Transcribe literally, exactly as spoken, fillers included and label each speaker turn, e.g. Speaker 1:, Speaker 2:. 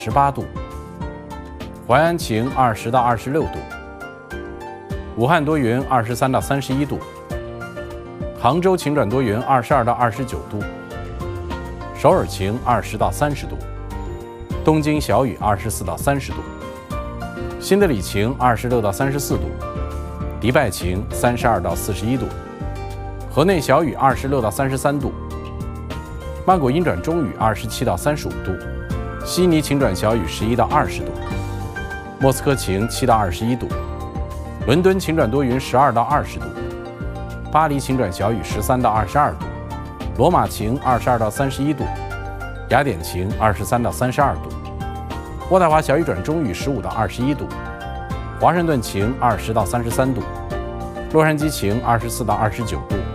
Speaker 1: 十八度，淮安晴二十到二十六度，武汉多云二十三到三十一度，杭州晴转多云二十二到二十九度，首尔晴二十到三十度，东京小雨二十四到三十度，新德里晴二十六到三十四度，迪拜晴三十二到四十一度，河内小雨二十六到三十三度，曼谷阴转中雨二十七到三十五度，悉尼晴转小雨十一到二十度，莫斯科晴七到二十一度，伦敦晴转多云十二到二十度，巴黎晴转小雨十三到二十二度，罗马晴二十二到三十一度，雅典晴二十三到三十二度，渥太华小雨转中雨十五到二十一度，华盛顿晴二十到三十三度，洛杉矶晴二十四到二十九度。